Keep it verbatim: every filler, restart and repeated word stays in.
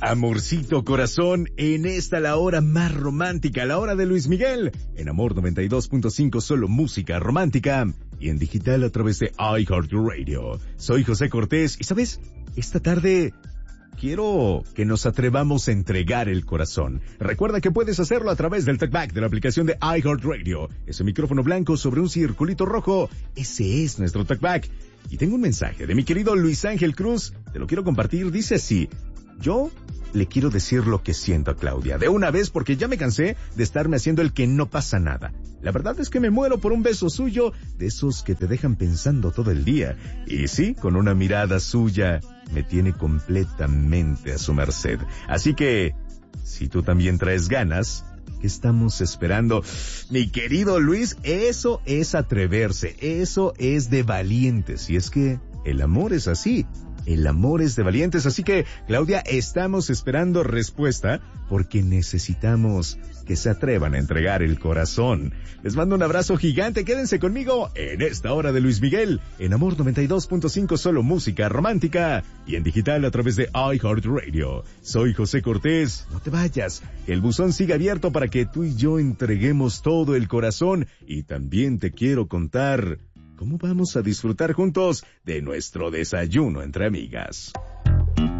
Amorcito corazón, en esta la hora más romántica, la hora de Luis Miguel, en Amor noventa y dos punto cinco, solo música romántica, y en digital a través de iHeartRadio. Soy José Cortés, y ¿sabes? Esta tarde quiero que nos atrevamos a entregar el corazón. Recuerda que puedes hacerlo a través del TalkBack de la aplicación de iHeartRadio. Ese micrófono blanco sobre un circulito rojo, ese es nuestro TalkBack. Y tengo un mensaje de mi querido Luis Ángel Cruz, te lo quiero compartir, dice así: yo le quiero decir lo que siento a Claudia, de una vez, porque ya me cansé de estarme haciendo el que no pasa nada. La verdad es que me muero por un beso suyo, de esos que te dejan pensando todo el día. Y sí, con una mirada suya, me tiene completamente a su merced. Así que, si tú también traes ganas, ¿qué estamos esperando? Mi querido Luis, eso es atreverse, eso es de valientes. Y es que el amor es así. El amor es de valientes, así que, Claudia, estamos esperando respuesta porque necesitamos que se atrevan a entregar el corazón. Les mando un abrazo gigante, quédense conmigo en esta hora de Luis Miguel, en Amor noventa y dos punto cinco, solo música romántica, y en digital a través de iHeartRadio. Soy José Cortés, no te vayas, que el buzón sigue abierto para que tú y yo entreguemos todo el corazón, y también te quiero contar cómo vamos a disfrutar juntos de nuestro desayuno entre amigas.